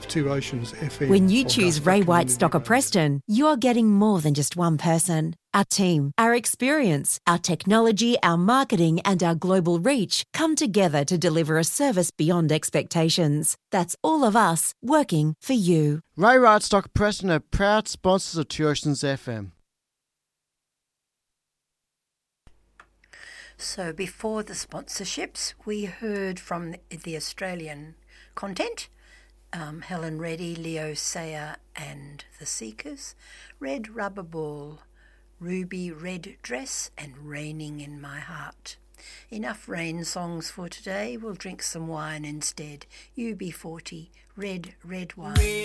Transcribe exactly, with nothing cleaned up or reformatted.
of Two Oceans F M. When you choose Ray White Stocker Preston, you're getting more than just one person. Our team, our experience, our technology, our marketing and our global reach come together to deliver a service beyond expectations. That's all of us working for you. Ray White Stocker Preston are proud sponsors of Two Oceans F M. So before the sponsorships, we heard from the Australian content, um, Helen Reddy, Leo Sayer and The Seekers, Red Rubber Ball, Ruby Red Dress and Raining in My Heart. Enough rain songs for today. We'll drink some wine instead. U B forty, Red, Red Wine.